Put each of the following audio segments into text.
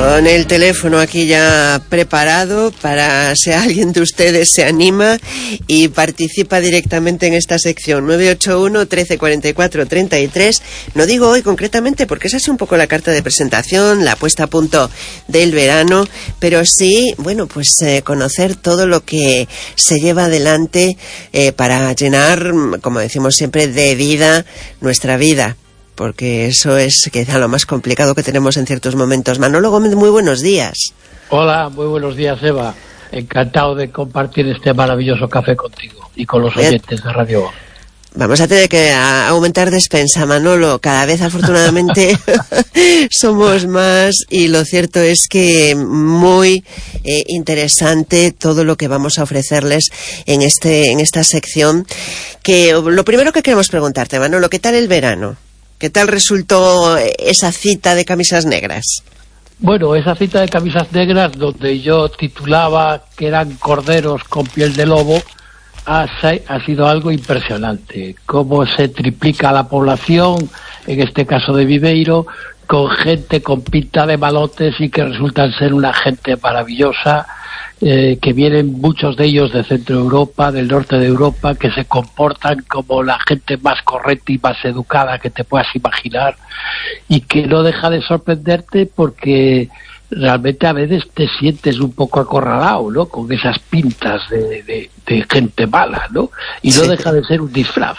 Con el teléfono aquí ya preparado para si alguien de ustedes se anima y participa directamente en esta sección. 981 1344 33. No digo hoy concretamente porque esa es un poco la carta de presentación, la puesta a punto del verano, pero sí, bueno, pues conocer todo lo que se lleva adelante para llenar, como decimos siempre, de vida nuestra vida. Porque eso es quizá lo más complicado que tenemos en ciertos momentos. Manolo Gómez, muy buenos días. Hola, muy buenos días, Eva. Encantado de compartir este maravilloso café contigo y con los oyentes de Radio. Vamos a tener que aumentar despensa, Manolo. Cada vez, afortunadamente, somos más y lo cierto es que muy interesante todo lo que vamos a ofrecerles en esta sección. Que lo primero que queremos preguntarte, Manolo, ¿qué tal el verano? ¿Qué tal resultó esa cita de camisas negras? Bueno, esa cita de camisas negras donde yo titulaba que eran corderos con piel de lobo ha sido algo impresionante. Cómo se triplica la población, en este caso de Viveiro, con gente con pinta de malotes y que resultan ser una gente maravillosa, que vienen muchos de ellos de Centro Europa, del norte de Europa, que se comportan como la gente más correcta y más educada que te puedas imaginar, y que no deja de sorprenderte porque realmente a veces te sientes un poco acorralado, ¿no?, con esas pintas de gente mala, ¿no? Y no deja de ser un disfraz.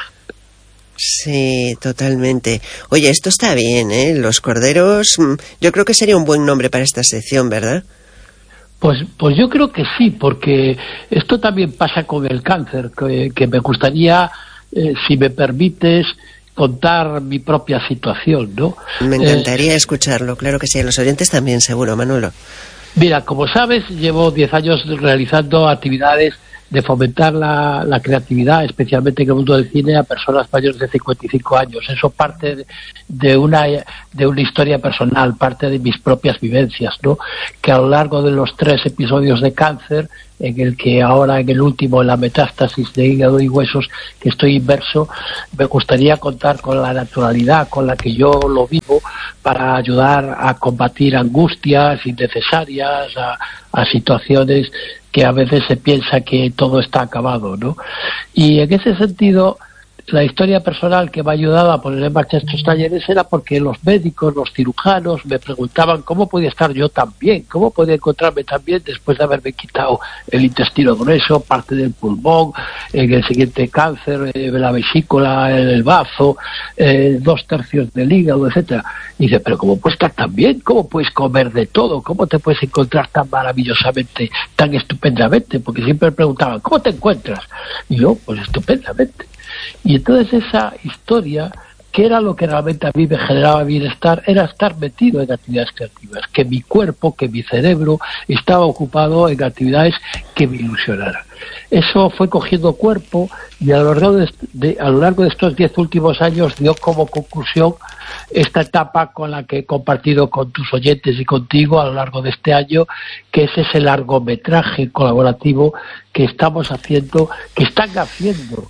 Sí, totalmente. Oye, esto está bien, ¿eh? Los corderos, yo creo que sería un buen nombre para esta sección, ¿verdad? Pues yo creo que sí, porque esto también pasa con el cáncer, que me gustaría, si me permites, contar mi propia situación, ¿no? Me encantaría escucharlo, claro que sí, a los oyentes también, seguro, Manolo. Mira, como sabes, llevo 10 años realizando actividades de fomentar la creatividad, especialmente en el mundo del cine, a personas mayores de 55 años. Eso parte de una historia personal, parte de mis propias vivencias, ¿no? Que a lo largo de los 3 episodios de cáncer, en el que ahora en el último, en la metástasis de hígado y huesos, que estoy inmerso, me gustaría contar con la naturalidad con la que yo lo vivo para ayudar a combatir angustias innecesarias, a situaciones que a veces se piensa que todo está acabado, ¿no? Y en ese sentido, la historia personal que me ha ayudado a poner en marcha estos talleres era porque los médicos, los cirujanos me preguntaban cómo podía estar yo tan bien, cómo podía encontrarme tan bien después de haberme quitado el intestino grueso, parte del pulmón, en el siguiente cáncer, la vesícula, el bazo, 2/3 del hígado, etcétera. Y dice, pero ¿cómo puedes estar tan bien? ¿Cómo puedes comer de todo? ¿Cómo te puedes encontrar tan maravillosamente, tan estupendamente? Porque siempre me preguntaban, ¿cómo te encuentras? Y yo, pues estupendamente. Y entonces esa historia, que era lo que realmente a mí me generaba bienestar, era estar metido en actividades creativas, que mi cuerpo, que mi cerebro estaba ocupado en actividades que me ilusionaran. Eso fue cogiendo cuerpo y a lo largo de estos 10 últimos años dio como conclusión esta etapa con la que he compartido con tus oyentes y contigo a lo largo de este año, que es ese largometraje colaborativo que estamos haciendo, que están haciendo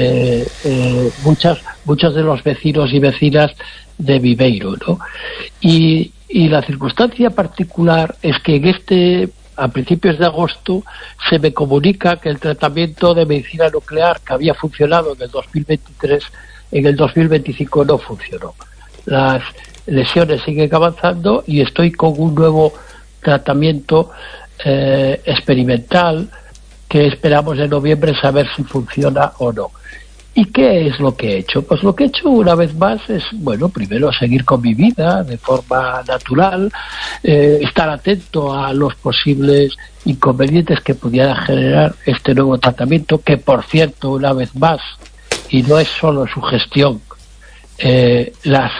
muchos de los vecinos y vecinas de Viveiro, ¿no? Y la circunstancia particular es que a principios de agosto se me comunica que el tratamiento de medicina nuclear que había funcionado en el 2023, en el 2025 no funcionó. Las lesiones siguen avanzando y estoy con un nuevo tratamiento experimental que esperamos en noviembre saber si funciona o no. ¿Y qué es lo que he hecho? Pues lo que he hecho una vez más es, bueno, primero seguir con mi vida de forma natural, estar atento a los posibles inconvenientes que pudiera generar este nuevo tratamiento, que por cierto, una vez más, y no es solo su gestión, las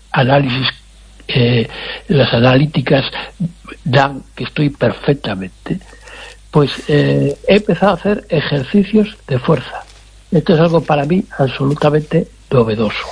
analíticas dan que estoy perfectamente, pues he empezado a hacer ejercicios de fuerza. Esto es algo para mí absolutamente novedoso.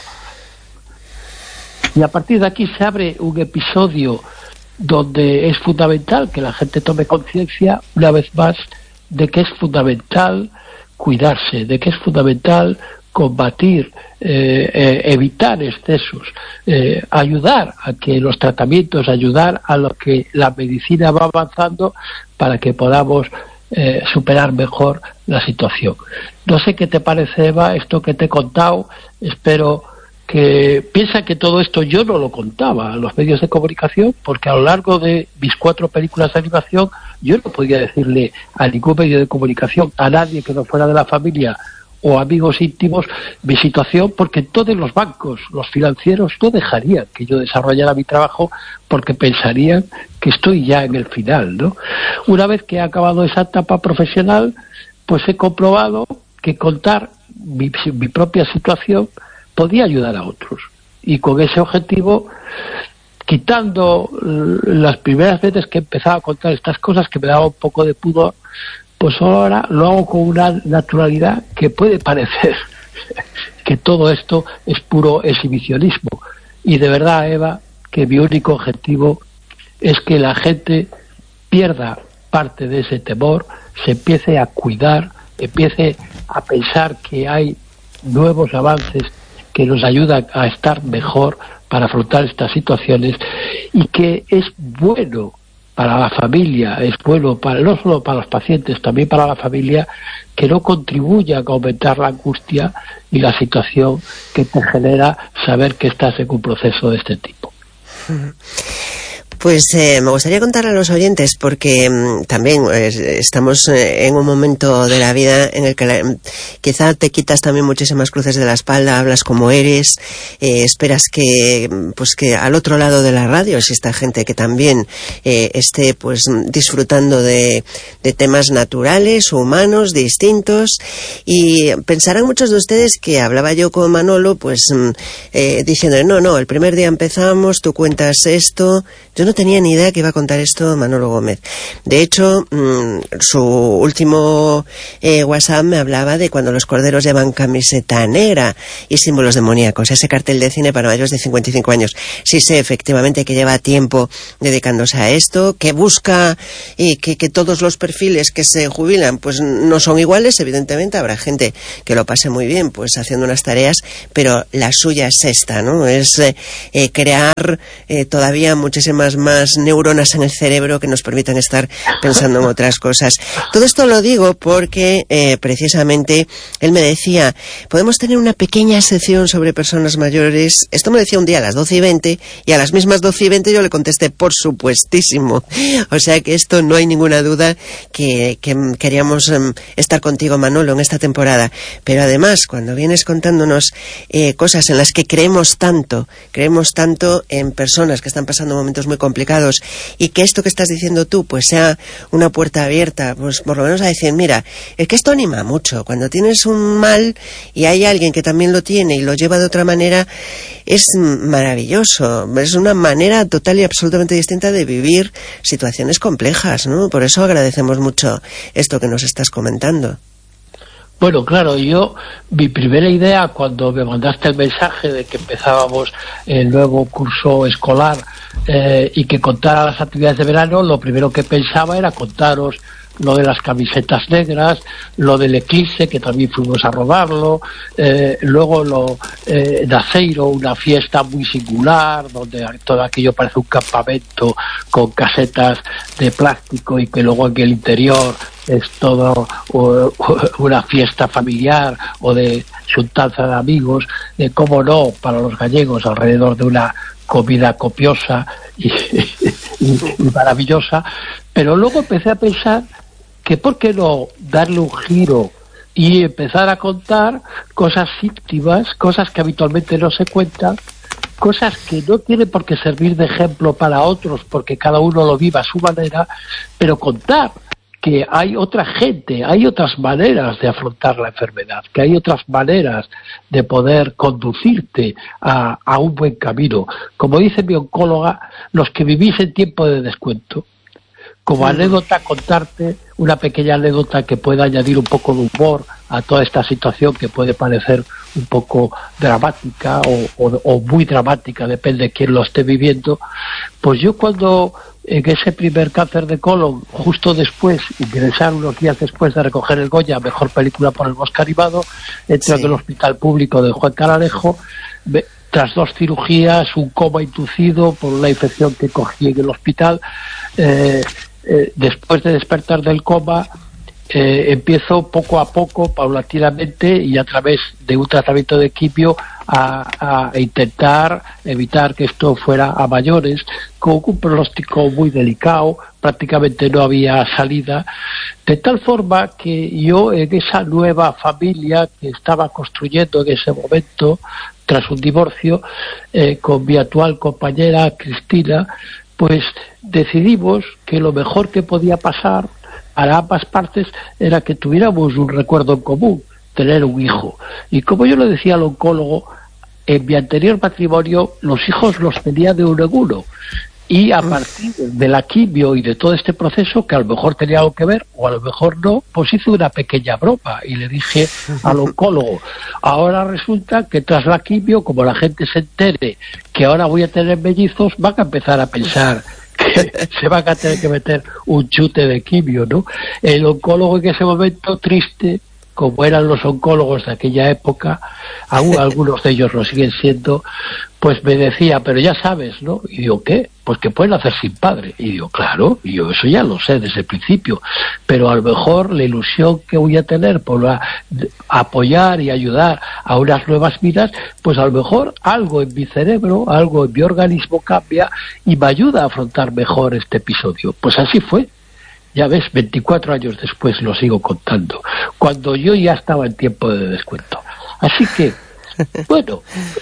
Y a partir de aquí se abre un episodio donde es fundamental que la gente tome conciencia, una vez más, de que es fundamental cuidarse, de que es fundamental combatir, evitar excesos, ayudar a que los tratamientos, ayudar a lo que la medicina va avanzando para que podamos superar mejor la situación. No sé qué te parece, Eva, esto que te he contado. Espero que piensa que todo esto yo no lo contaba a los medios de comunicación, porque a lo largo de mis 4 películas de animación yo no podía decirle a ningún medio de comunicación, a nadie que no fuera de la familia o amigos íntimos, mi situación, porque todos los bancos, los financieros, no dejarían que yo desarrollara mi trabajo porque pensarían que estoy ya en el final, ¿no? Una vez que he acabado esa etapa profesional, pues he comprobado que contar mi propia situación podía ayudar a otros. Y con ese objetivo, quitando las primeras veces que empezaba a contar estas cosas, que me daba un poco de pudor, pues ahora lo hago con una naturalidad que puede parecer que todo esto es puro exhibicionismo. Y de verdad, Eva, que mi único objetivo es que la gente pierda parte de ese temor, se empiece a cuidar, empiece a pensar que hay nuevos avances que nos ayudan a estar mejor para afrontar estas situaciones, y que es bueno para la familia, es bueno para no solo para los pacientes, también para la familia, que no contribuya a aumentar la angustia y la situación que te genera saber que estás en un proceso de este tipo. Pues me gustaría contar a los oyentes, porque también estamos en un momento de la vida en el que quizá te quitas también muchísimas cruces de la espalda, hablas como eres, esperas que al otro lado de la radio exista gente que también esté pues disfrutando de temas naturales, humanos, distintos, y pensarán muchos de ustedes que hablaba yo con Manolo pues diciendo, no, el primer día empezamos, tú cuentas esto. Yo no tenía ni idea que iba a contar esto Manolo Gómez. De hecho, su último WhatsApp me hablaba de cuando los corderos llevan camiseta negra y símbolos demoníacos, ese cartel de cine para mayores de 55 años. Sí sé efectivamente que lleva tiempo dedicándose a esto, que busca que todos los perfiles que se jubilan pues no son iguales. Evidentemente habrá gente que lo pase muy bien pues haciendo unas tareas, pero la suya es esta, ¿no? Es crear todavía muchísimas más neuronas en el cerebro que nos permitan estar pensando en otras cosas. Todo esto lo digo porque precisamente él me decía, podemos tener una pequeña sección sobre personas mayores. Esto me decía un día a las 12:20 y a las mismas 12:20 yo le contesté, por supuestísimo. O sea que esto no hay ninguna duda que queríamos estar contigo, Manolo, en esta temporada. Pero además, cuando vienes contándonos cosas en las que creemos tanto en personas que están pasando momentos muy complicados, y que esto que estás diciendo tú pues sea una puerta abierta, pues por lo menos a decir, mira, es que esto anima mucho. Cuando tienes un mal y hay alguien que también lo tiene y lo lleva de otra manera, es maravilloso. Es una manera total y absolutamente distinta de vivir situaciones complejas, ¿no? Por eso agradecemos mucho esto que nos estás comentando. Bueno, claro, mi primera idea cuando me mandaste el mensaje de que empezábamos el nuevo curso escolar y que contara las actividades de verano, lo primero que pensaba era contaros lo de las camisetas negras, lo del eclipse, que también fuimos a rodarlo, luego Naceiro, una fiesta muy singular, donde todo aquello parece un campamento con casetas de plástico y que luego en el interior es todo una fiesta familiar o de xuntanza de amigos, cómo no, para los gallegos, alrededor de una comida copiosa y maravillosa. Pero luego empecé a pensar que por qué no darle un giro y empezar a contar cosas íntimas, cosas que habitualmente no se cuentan, cosas que no tienen por qué servir de ejemplo para otros porque cada uno lo viva a su manera, pero contar que hay otra gente, hay otras maneras de afrontar la enfermedad, que hay otras maneras de poder conducirte a un buen camino. Como dice mi oncóloga, los que vivís en tiempo de descuento. Como anécdota, contarte una pequeña anécdota que pueda añadir un poco de humor a toda esta situación que puede parecer un poco dramática o muy dramática, depende de quién lo esté viviendo. Pues yo cuando en ese primer cáncer de colon, justo después, ingresar unos días después de recoger el Goya, mejor película por el Bosque Animado, entro en el hospital público de Juan Canalejo, tras 2 cirugías, un coma inducido por una infección que cogí en el hospital. Después de despertar del coma, empiezo poco a poco, paulatinamente y a través de un tratamiento de quimio a intentar evitar que esto fuera a mayores, con un pronóstico muy delicado. Prácticamente no había salida, de tal forma que yo, en esa nueva familia que estaba construyendo en ese momento tras un divorcio, con mi actual compañera Cristina, pues decidimos que lo mejor que podía pasar para ambas partes era que tuviéramos un recuerdo en común, tener un hijo. Y como yo le decía al oncólogo, en mi anterior matrimonio los hijos los tenía de uno en uno, y a partir de la quimio y de todo este proceso, que a lo mejor tenía algo que ver o a lo mejor no, pues hice una pequeña broma y le dije al oncólogo: ahora resulta que tras la quimio, como la gente se entere que ahora voy a tener mellizos, van a empezar a pensar que se van a tener que meter un chute de quimio, ¿no? El oncólogo en ese momento, triste, como eran los oncólogos de aquella época, aún algunos de ellos lo siguen siendo, pues me decía: pero ya sabes, ¿no? Y digo: ¿qué? Pues que pueden hacer sin padre. Y digo: claro, y yo eso ya lo sé desde el principio, pero a lo mejor la ilusión que voy a tener por apoyar y ayudar a unas nuevas vidas, pues a lo mejor algo en mi cerebro, algo en mi organismo cambia y me ayuda a afrontar mejor este episodio. Pues así fue. Ya ves, 24 años después lo sigo contando, cuando yo ya estaba en tiempo de descuento. Así que, bueno,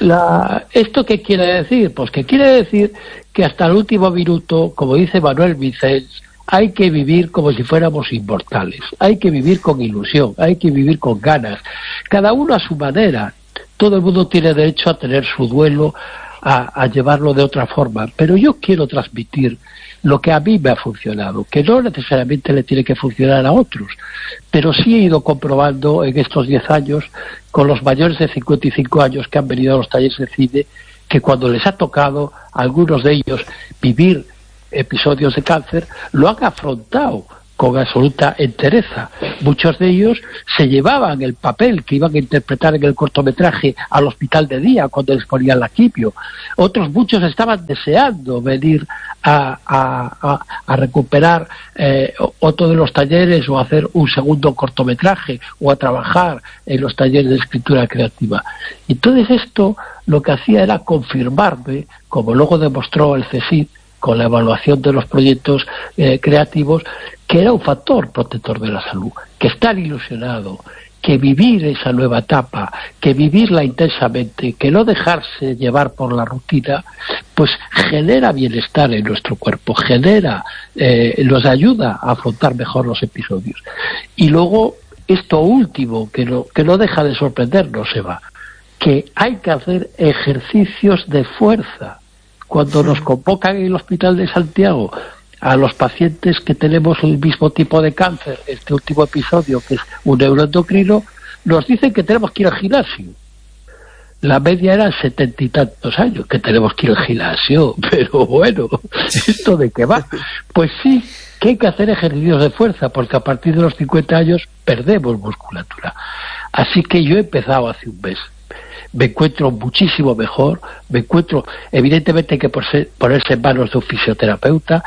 ¿esto qué quiere decir? Pues que quiere decir que hasta el último minuto, como dice Manuel Vicens, hay que vivir como si fuéramos inmortales, hay que vivir con ilusión, hay que vivir con ganas, cada uno a su manera. Todo el mundo tiene derecho a tener su duelo, a llevarlo de otra forma, pero yo quiero transmitir lo que a mí me ha funcionado, que no necesariamente le tiene que funcionar a otros, pero sí he ido comprobando en estos 10 años, con los mayores de 55 años que han venido a los talleres de cine, que cuando les ha tocado a algunos de ellos vivir episodios de cáncer, lo han afrontado con absoluta entereza. Muchos de ellos se llevaban el papel que iban a interpretar en el cortometraje al hospital de día cuando les ponían la quimio. Otros muchos estaban deseando venir a recuperar otro de los talleres, o hacer un segundo cortometraje, o a trabajar en los talleres de escritura creativa. Entonces esto lo que hacía era confirmarme, como luego demostró el CSIC con la evaluación de los proyectos creativos, que era un factor protector de la salud, que estar ilusionado, que vivir esa nueva etapa, que vivirla intensamente, que no dejarse llevar por la rutina, pues genera bienestar en nuestro cuerpo, nos ayuda a afrontar mejor los episodios. Y luego, esto último, que no deja de sorprendernos, Eva, que hay que hacer ejercicios de fuerza. Cuando nos convocan en el Hospital de Santiago a los pacientes que tenemos el mismo tipo de cáncer, este último episodio, que es un neuroendocrino, nos dicen que tenemos que ir al gimnasio. La media era 70 y tantos años que tenemos que ir al gimnasio, pero bueno, ¿esto de qué va? Pues sí, que hay que hacer ejercicios de fuerza, porque a partir de los 50 años perdemos musculatura. Así que yo he empezado hace un mes. Me encuentro muchísimo mejor, evidentemente que ponerse en manos de un fisioterapeuta,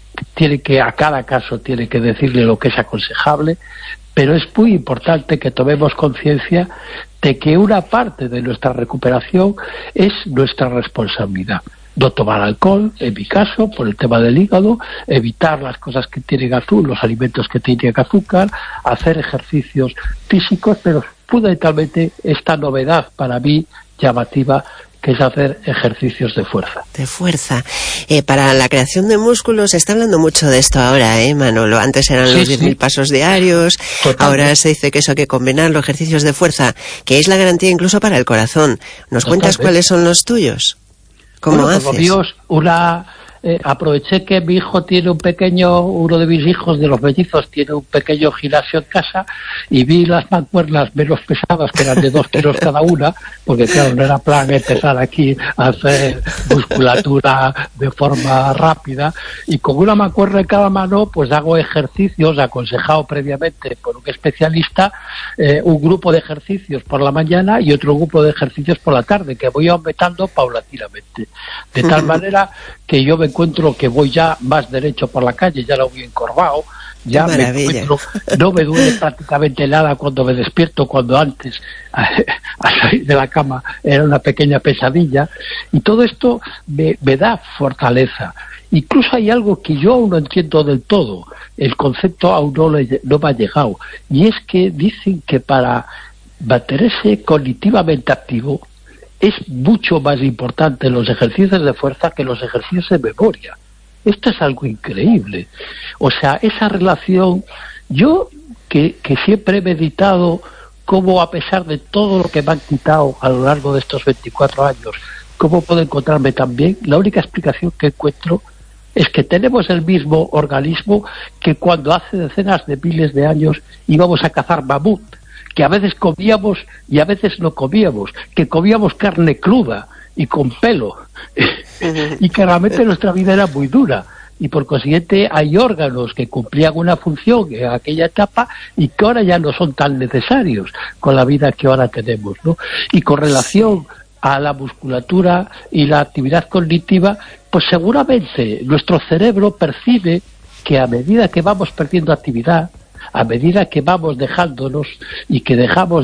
a cada caso tiene que decirle lo que es aconsejable, pero es muy importante que tomemos conciencia de que una parte de nuestra recuperación es nuestra responsabilidad. No tomar alcohol, en mi caso, por el tema del hígado, evitar las cosas que tienen azúcar, los alimentos que tienen azúcar, hacer ejercicios físicos, pero fundamentalmente esta novedad para mí llamativa, que es hacer ejercicios de fuerza. De fuerza. Para la creación de músculos se está hablando mucho de esto ahora, Manolo. Antes eran los 10.000 pasos diarios. Totalmente. Ahora se dice que eso hay que combinarlo, ejercicios de fuerza, que es la garantía incluso para el corazón. ¿Nos cuentas cuáles son los tuyos? ¿Cómo haces? Dios, aproveché que mi hijo tiene uno de mis hijos, de los mellizos, tiene un pequeño gimnasio en casa, y vi las mancuernas menos pesadas, que eran de 2 kilos cada una, porque claro, no era plan empezar aquí a hacer musculatura de forma rápida, y con una mancuerna en cada mano pues hago ejercicios aconsejado previamente por un especialista, un grupo de ejercicios por la mañana y otro grupo de ejercicios por la tarde, que voy aumentando paulatinamente, de tal manera que yo me encuentro que voy ya más derecho por la calle, ya lo voy encorvado, ya me encuentro, no me duele prácticamente nada cuando me despierto, cuando antes a salir de la cama era una pequeña pesadilla, y todo esto me da fortaleza. Incluso hay algo que yo aún no entiendo del todo, el concepto aún no me ha llegado, y es que dicen que para mantenerse cognitivamente activo es mucho más importante los ejercicios de fuerza que los ejercicios de memoria. Esto es algo increíble. O sea, esa relación, yo que siempre he meditado cómo, a pesar de todo lo que me han quitado a lo largo de estos 24 años, cómo puedo encontrarme tan bien, la única explicación que encuentro es que tenemos el mismo organismo que cuando hace decenas de miles de años íbamos a cazar mamut, que a veces comíamos y a veces no comíamos, que comíamos carne cruda y con pelo, y que realmente nuestra vida era muy dura, y por consiguiente hay órganos que cumplían una función en aquella etapa y que ahora ya no son tan necesarios con la vida que ahora tenemos, ¿no? Y con relación a la musculatura y la actividad cognitiva, pues seguramente nuestro cerebro percibe que a medida que vamos perdiendo actividad, a medida que vamos dejándonos y que dejamos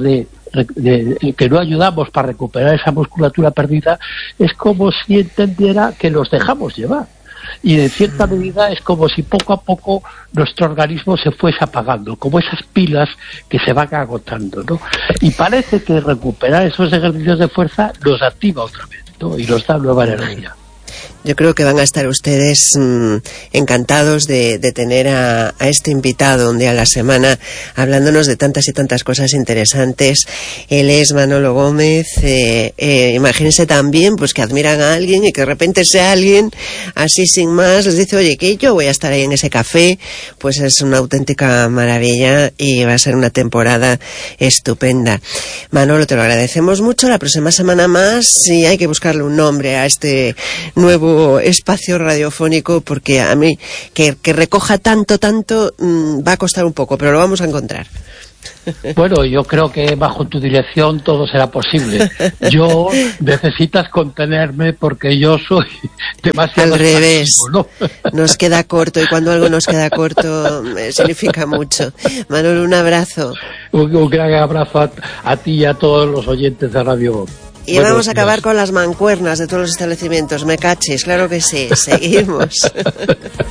que no ayudamos para recuperar esa musculatura perdida, es como si entendiera que nos dejamos llevar. Y en cierta medida es como si poco a poco nuestro organismo se fuese apagando, como esas pilas que se van agotando, ¿no? Y parece que recuperar esos ejercicios de fuerza nos activa otra vez, ¿no? Y nos da nueva energía. Yo creo que van a estar ustedes encantados de tener a este invitado un día a la semana hablándonos de tantas y tantas cosas interesantes. Él es Manolo Gómez. Imagínense también pues que admiran a alguien y que de repente sea alguien así sin más les dice, oye, que yo voy a estar ahí en ese café. Pues es una auténtica maravilla y va a ser una temporada estupenda. Manolo, te lo agradecemos mucho. La próxima semana más, y hay que buscarle un nombre a este nuevo espacio radiofónico, porque a mí que recoja tanto va a costar un poco, pero lo vamos a encontrar. Bueno, yo creo que bajo tu dirección todo será posible. Necesitas contenerme porque yo soy demasiado... Al revés, ¿no? Nos queda corto, y cuando algo nos queda corto significa mucho. Manolo, un abrazo. Un gran abrazo a ti y a todos los oyentes de Radio. Y vamos a acabar con las mancuernas de todos los establecimientos. Me caches, claro que sí. Seguimos.